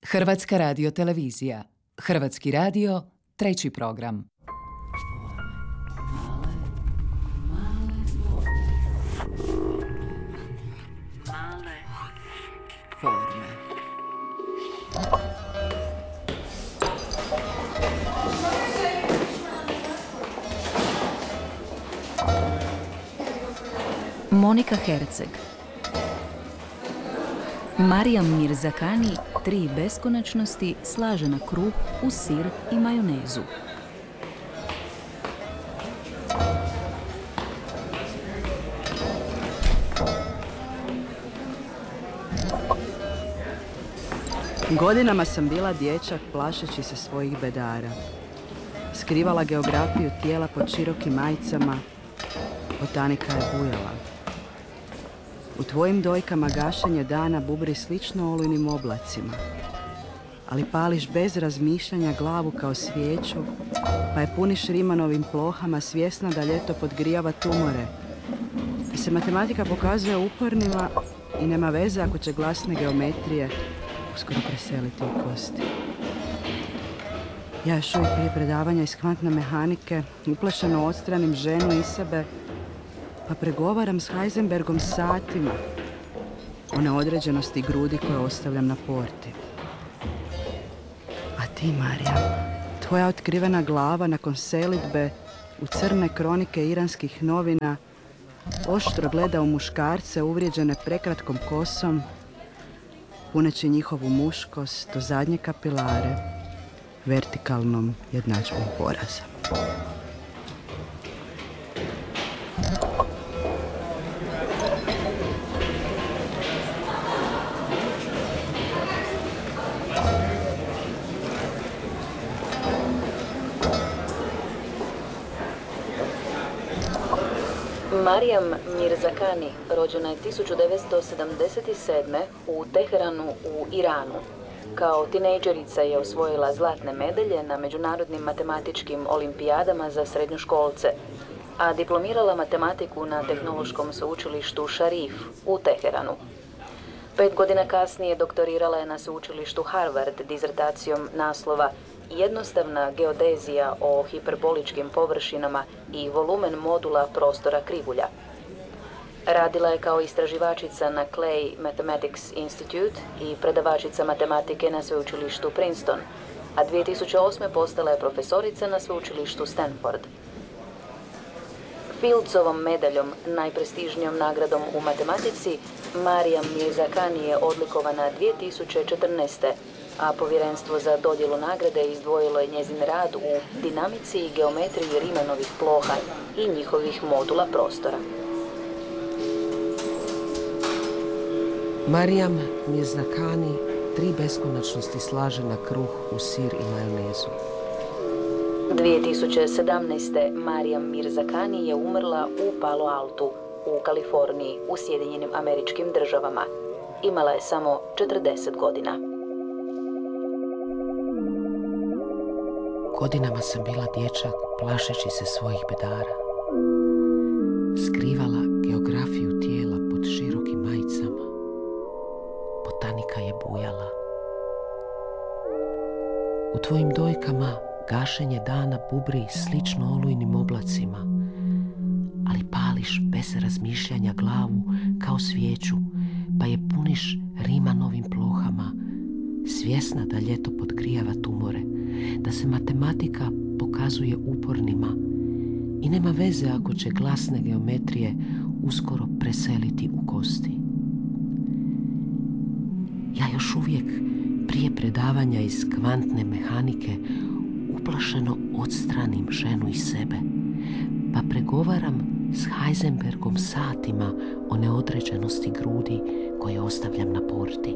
Hrvatska radiotelevizija. Hrvatski radio, treći program. Monika Herceg, Marijam Mirzakani, 3 beskonačnosti slaže na kruh uz sir i majonezu. Godinama sam bila dječak plašeći se svojih bedara. Skrivala geografiju tijela pod širokim majicama, botanika je bujala. U tvojim dojkama gašenje dana bubri slično olujnim oblacima, ali pališ bez razmišljanja glavu kao svijeću, pa je puniš rimanovim plohama svjesna da ljeto podgrijava tumore, da se matematika pokazuje upornima i nema veze ako će glasne geometrije uskoro preseliti u kosti. Ja još uvijek prije predavanja iz kvantne mehanike uplašeno odstranim ženu iz sebe, pa pregovaram s Heisenbergom satima o neodređenosti grudi koje ostavljam na porti. A ti, Marija, tvoja otkrivena glava nakon selidbe u crne kronike iranskih novina oštro gleda u muškarce uvrijeđene prekratkom kosom, puneći njihovu muškost do zadnje kapilare vertikalnom jednadžbom poraza. Marijam Mirzakani rođena je 1977. u Teheranu u Iranu. Kao tinejdžerica je osvojila zlatne medalje na međunarodnim matematičkim olimpijadama za srednjoškolce, a diplomirala matematiku na tehnološkom sveučilištu Šarif u Teheranu. 5 godina kasnije doktorirala je na sveučilištu Harvard dizertacijom naslova Jednostavna geodezija o hiperboličkim površinama i volumen modula prostora krivulja. Radila je kao istraživačica na Clay Mathematics Institute i predavačica matematike na sveučilištu Princeton, a 2008. postala je profesorica na sveučilištu Stanford. Fieldsovom medaljom, najprestižnijom nagradom u matematici, Marijam Mirzakani je odlikovana 2014. a povjerenstvo za dodjelu nagrade izdvojilo je njezin rad u dinamici i geometriji Rimanovih ploha i njihovih modula prostora. Marijam Mirzakani 3 beskonačnosti slaže na kruh uz sir i majonezu. 2017. Marijam Mirzakani je umrla u Palo Altu, u Kaliforniji, u Sjedinjenim Američkim Državama. Imala je samo 40 godina. Godinama sam bila dječak plašeći se svojih bedara. Skrivala geografiju tijela pod širokim majicama. Botanika je bujala. U tvojim dojkama gašenje dana bubri slično olujnim oblacima, ali pališ bez razmišljanja glavu kao svijeću, pa je puniš Rimanovim plohama, svjesna da ljeto podgrijava tumore, da se matematika pokazuje upornima i nema veze ako će glasne geometrije uskoro preseliti u kosti. Ja još uvijek prije predavanja iz kvantne mehanike uplašeno odstranim ženu iz sebe, pa pregovaram s Heisenbergom satima o neodređenosti grudi koje ostavljam na porti.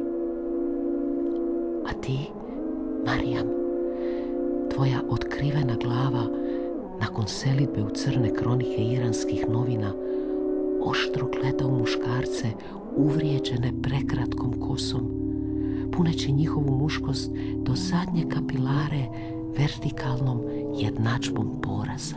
A ti, Marijam, tvoja otkrivena glava nakon selidbe u crne kronike iranskih novina oštro gleda u muškarce uvrijeđene prekratkom kosom, puneći njihovu muškost do zadnje kapilare vertikalnom jednadžbom poraza.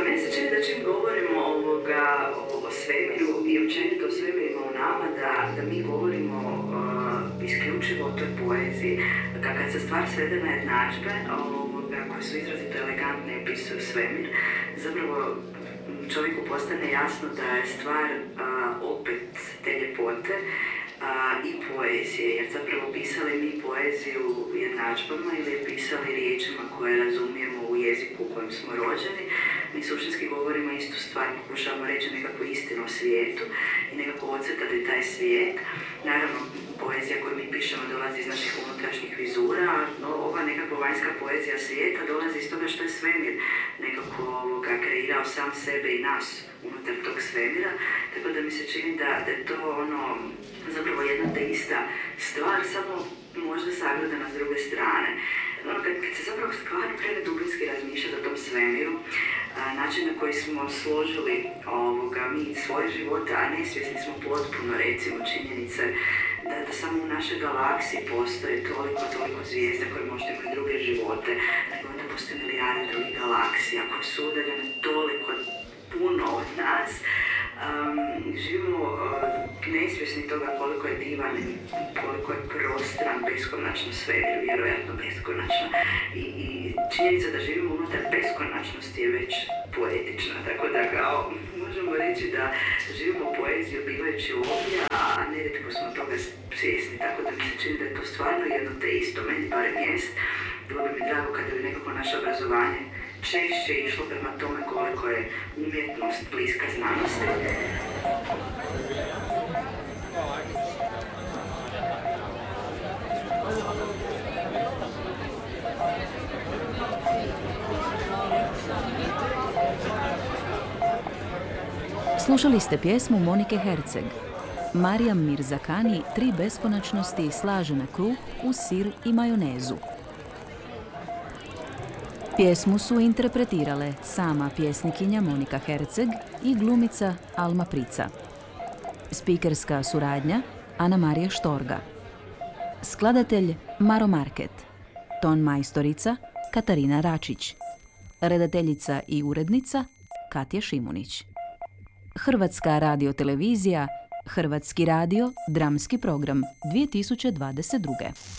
meni se čini da čim govorimo o svemiru i općenito o svemirima u nama, da mi govorimo isključivo o toj poeziji. Kad se stvar svede na jednadžbe, koje su izrazito elegantne i opisuju svemir, zapravo čovjeku postane jasno da je stvar opet te ljepote i poezije, jer zapravo pisali mi poeziju jednadžbama ili je pisali riječima koje razumijemo u jeziku u kojem smo rođeni. Mi suštinski govorimo istu stvar, pokušavamo reći nekakvu istinu o svijetu i nekako ocrtati taj svijet. Naravno, poezija koju mi pišemo dolazi iz naših unutrašnjih vizura, no ova nekakva vanjska poezija svijeta dolazi iz toga što je svemir nekako kreirao sam sebe i nas unutar tog svemira, tako da mi se čini da je to zapravo jedna te ista stvar, samo možda sagledana s druge strane. Kad se zapravo stvarno krene dubinski razmišljati o tom svemiru, način na koji smo složili mi svoje živote, a nesvjesni smo potpuno, recimo, činjenice da samo u našoj galaksiji postoje toliko zvijezda koje možda imaju druge živote, nego da postoje milijarde drugih galaksija koje su udaljene toliko puno od nas. Živimo nesvjesni toga koliko je divan, koliko je prostran, beskonačno svemir, vjerojatno beskonačno. I činjenica da živimo unutar beskonačnosti je već poetična, tako da možemo reći da živimo poeziju bivajući ovdje, a nerijetko smo toga svjesni, tako da mi se čini da je to stvarno jedno te isto, meni barem jest. Bilo bi mi drago kada bi nekako naše obrazovanje češće išlo prema tome koliko je umjetnost bliska znanosti. Slušali ste pjesmu Monike Herceg. Marijam Mirzakani 3 beskonačnosti slaže na kruh uz sir i majonezu. Pjesmu su interpretirale sama pjesnikinja Monika Herceg i glumica Alma Prica. Spikerska suradnja Ana Marija Štorga. Skladatelj Maro Market. Ton majstorica Katarina Račić. Redateljica i urednica Katja Šimunić. Hrvatska radiotelevizija, Hrvatski radio, dramski program 2022.